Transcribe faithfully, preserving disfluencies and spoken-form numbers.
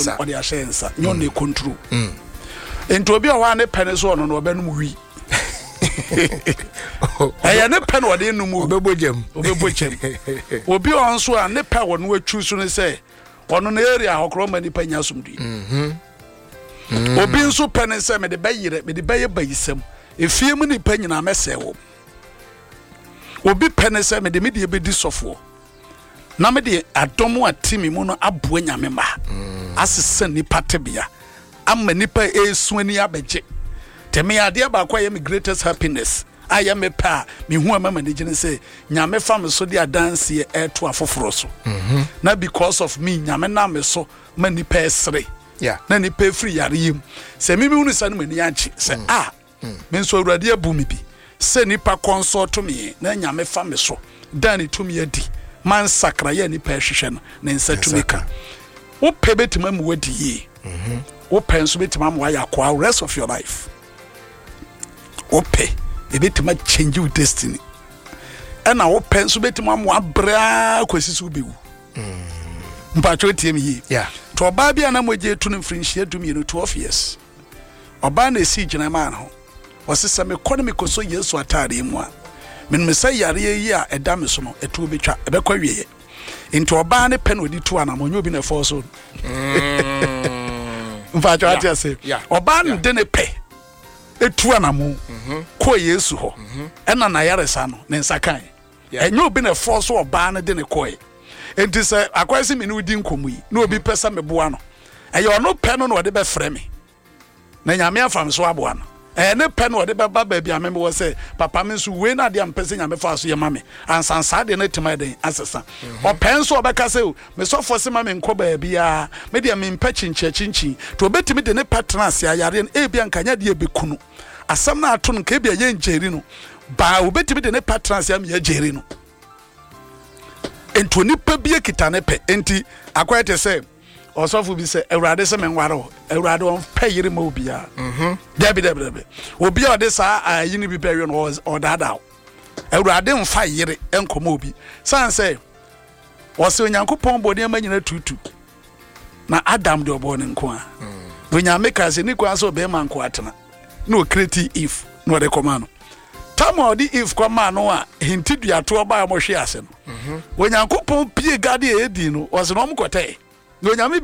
or the ashensa, yon ne control. And to be a one penny on or ben we. I am a pen or the no move, Bojum, Bojum. Will be on so and the power when we choose to say, on an area or chroma di penyasum. Or being so penny some the bay, the bay by some. If you many penny a mess, will be penny some the media be disofo. Namedi adomo atimi mu no aboanya memba asese nipa tebia amma nipa esuni abeje teme ade ba kwa yemi greatest happiness I am a pa me hu amama ne gine say nyame fa me so de dance e to afoforo so na because of me nyame na me so ma nipa esre yeah na nipa free yare yim say me me hu sa no mani anchi say ah me so awurade abu me bi say nipa consult me na nyame fa me so dan to me adi man sakra ye ni pa hwehwe no ne nsa tumika wo pe betima mu wadi yi mhm wo pe nso betima mu aya kwa rest of your life wo pe e betima change your destiny and wo pe nso betima mu abra kwasisu bewu mhm mpacho tiem yi yeah to oba bia na moje tu no mfrinhia dumi no twelve years oba na esi gina man ho wasesa me economy koso Yesu atare mu a men me say yare yi a eda me so no etu betwa ebekwa wieye into oba ne pen odi tu ana monyo bi na force so mfa jo ati ase oba ne de ne pe etu ana mo ko Yesu ho ena na yare sa no ne nsakan enyo bi na force oba ne de ne koe enti say akwase me ne odi nkomu yi na obi pesa me boa no eye ono pe no no de be frɛ me na nyame afam so aboa no eh ne pen wo de baba baabi a me wo say papa me so we na de ampese nya me fa so ye mame ansansa de na tima den asesa o pen so obeka say me so for se mame nko baabi a me de me mpa chinchi chinchi to obetimi de ne partners ya yare no e bia nkanya de ebekunu asam na ato no ka bia ye njeri no ba obetimi de ne partners ya me ya jeri no ento nipa bia kita ne pe enti akwete say osofu bi se ewrade se menware ewrade on payire ma obia mhm debi debi debi obia ode sa ayini bi pewe no o dada ewrade mfa yire enkoma obi san se wose onyankopon bode ma nyina tutu na Adam de obo ne nko a onyame ka se ni kwa so be ma nko atena no create if no de komano tamo di if kwama no a hintidu ato oba mo hwe ase no mhm onyankopon pie gade edi no wose no mkote no nyame